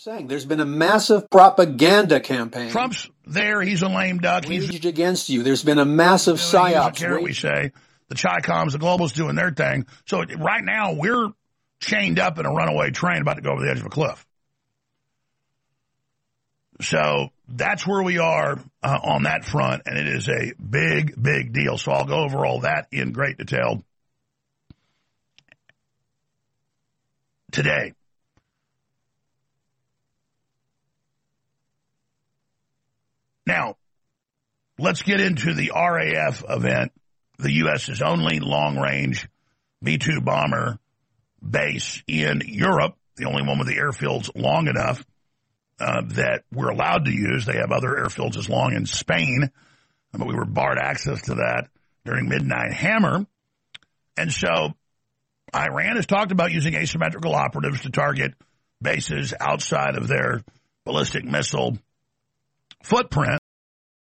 saying there's been a massive propaganda campaign. Trump's there. He's a lame duck. He's waged against you. There's been a massive psyops. We say the Chi-Coms, the globals doing their thing. So right now we're chained up in a runaway train about to go over the edge of a cliff. So that's where we are on that front, and it is a big, big deal. So I'll go over all that in great detail today. Now, let's get into the RAF event, the U.S.'s only long-range B-2 bomber base in Europe, the only one with the airfields long enough that we're allowed to use. They have other airfields as long in Spain, but we were barred access to that during Midnight Hammer. And so Iran has talked about using asymmetrical operatives to target bases outside of their ballistic missile footprint.